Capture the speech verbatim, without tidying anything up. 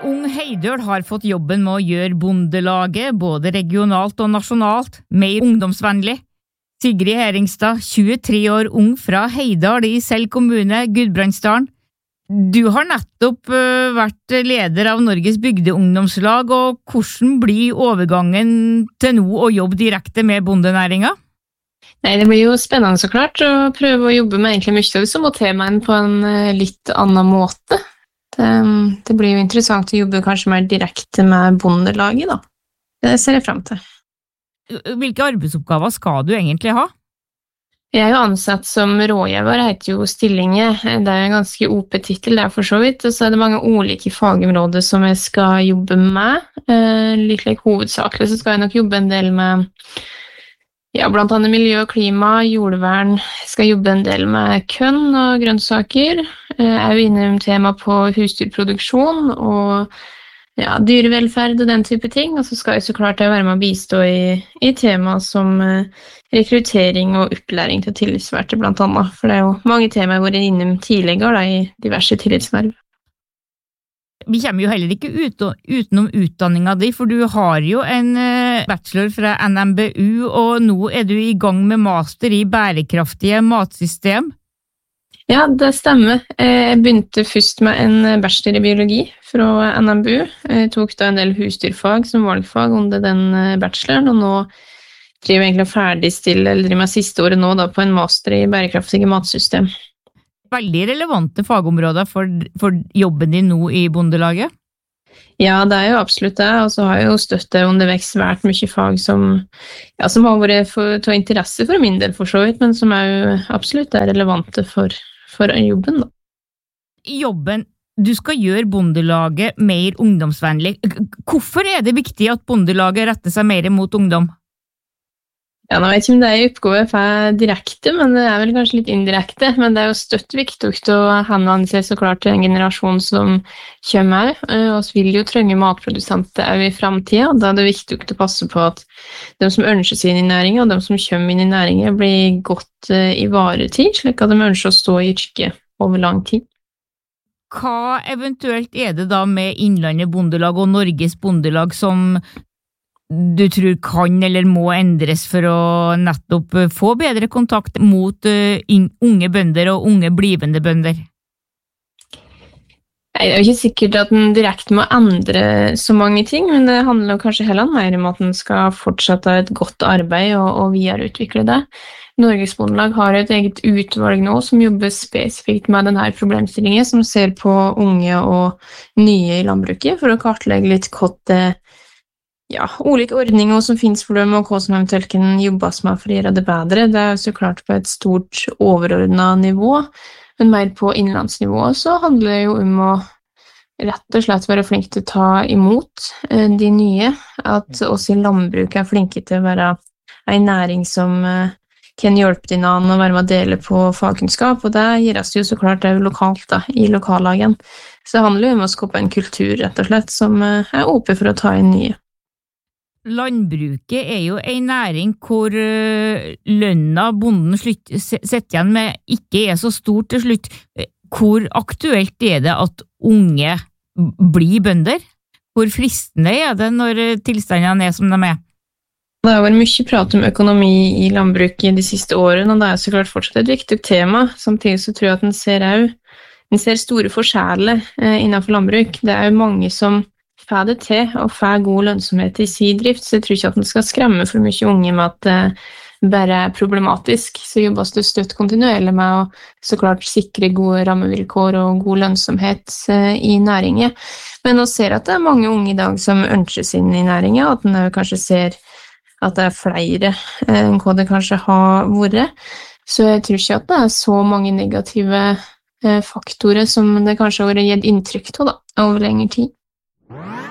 Ung Heidøl har fått jobben med å gjøre bondelaget, både regionalt og nasjonalt, mer ungdomsvennlig. Sigrid Heringstad, tjuetre år ung fra Heidal i Sel kommune, Gudbrandsdalen. Du har nettopp uh, vært leder av Norges bygdeungdomslag, og hvordan blir overgangen til nå å jobbe direkte med bondenæringa? Nei, det blir jo spennende så klart å prøve å jobbe med egentlig mye av det som må temaen på en litt annen måte. Det, det blir jo interessant å jobbe kanskje mer direkte med bondelaget da. Det ser jeg frem til. Hvilke arbeidsoppgaver skal du egentlig ha? Jeg er jo ansatt som rådgiver, heter jo stillinger. Det er en ganske åpen tittel der for så vidt, og så er det mange ulike fagområder som jeg skal jobbe med. Litt like hovedsakelig så skal jeg nok jobbe en del med ja, blant annet miljø og klima, jordvern. Jeg skal jobbe en del med kønn og grønnsaker. Jeg er jo innom tema på husdyrproduksjon og ja, dyrevelferd og den type ting. Og så skal jeg så klart være med å bistå i, i tema som rekruttering og opplæring til tillitsvalgte blant annet. For det er jo mange temaer jeg har vært innom tidligere da, i diverse tillitsverv. Vi kommer jo heller ikke ut, utenom utdanninga di, for du har jo en bachelor fra N M B U, og nå er du i gang med master i bærekraftige matsystem. Ja, det stemmer. Jeg begynte først med en bachelor i biologi fra N M B U. Jeg tok da en del husdyrfag som valgfag under den bacheloren, og nå driver jeg egentlig ferdigstille, eller driver meg siste året nå da, på en master i bærekraftige matsystem. Veldig relevante fagområder for, for jobben din nå i bondelaget? Ja, det er jo absolutt det, og så har jeg jo støttet underveis svært mye fag som, ja, som har vært for, til interesse for min del for så vidt, men som er jo absolutt er relevante for, for jobben da. Jobben, du skal gjøre bondelaget mer ungdomsvennlig. Hvorfor er det viktig at bondelaget retter seg mer mot ungdom? Ja, nå vet jeg ikke om det er i oppgave for direkte, men det er vel kanskje litt indirekte, men det er jo støtt viktig å henvende seg så klart til en generasjon som kommer, og så vil jo trenge matprodusenter i fremtiden. Da er det viktig å passe på at de som ønsker seg inn i næringen, og de som kommer inn i næringen, blir godt ivaretid, slik at de ønsker å stå i yrket over lang tid. Hva eventuelt er det da med Innlandet Bondelag og Norges Bondelag som du tror kan eller må endres for å nettopp få bedre kontakt mot unge bønder og unge blivende bønder? Nei, det er jo ikke sikkert at den direkte må endre så mange ting, men det handler kanskje heller mer om at den skal fortsette et godt arbeid og, og videreutvikle det. Norges Bondelag har et eget utvalg nå som jobber spesifikt med denne problemstillingen, som ser på unge og nye i landbruket for å kartlegge litt hva det ja, ulike ordninger som finnes for dem, og hva som eventuelt kan jobbes med for å gjøre det bedre. Det er så klart på et stort overordnet nivå, men mer på innlandsnivå så handler det jo om å rett og slett være flink til å ta imot de nye, at oss i landbruket er flinke til å være en næring som kan hjelpe din annen og være med å dele på fagkunnskap, og det gjøres jo så klart det lokalt da, i lokallagen. Så det handler jo om å skape en kultur rett og slett som er åpen for å ta inn nye. Landbruket er jo en næring hvor lønna bonden setter igjen med ikke er så stort til slutt. Hvor aktuelt er det at unge blir bønder? Hvor fristende er det når tilstandene er som de er? Det har vært mye prat om økonomi i landbruket de siste årene, og det er så klart fortsatt et viktig tema. Samtidig så tror jeg at den ser, også, den ser store forskjeller innenfor landbruk. Det er jo mange som får det til og får god lønnsomhet i sin drift, så jeg tror ikke at den skal skremme for mye unge med at det bare er problematisk. Så jobbes det støtt kontinuerlig med å så klart sikre gode rammevilkår og god lønnsomhet i næringen. Men nå ser jeg at det er mange unge i dag som ønsker seg inn i næringen, og at den kanskje ser at det er flere enn hva det kanskje har vært. Så jeg tror ikke at det er så mange negative faktorer som det kanskje har vært gitt inntrykk av da, over lengre tid.